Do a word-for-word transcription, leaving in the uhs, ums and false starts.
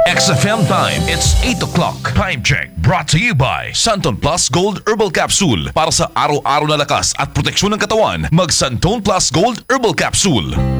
X F M time, it's eight o'clock. Time check brought to you by Santon Plus Gold Herbal Capsule. Para sa araw-araw na lakas at proteksyon ng katawan, mag Santon Plus Gold Herbal Capsule.